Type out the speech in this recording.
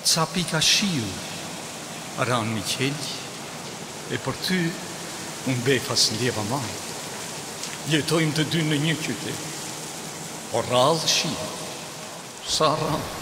Tsapika shiu aran Michel e për ty unë befas ndjeva ma. Jetojmë të dy në një qytet, por radhë shiu, sa radhë.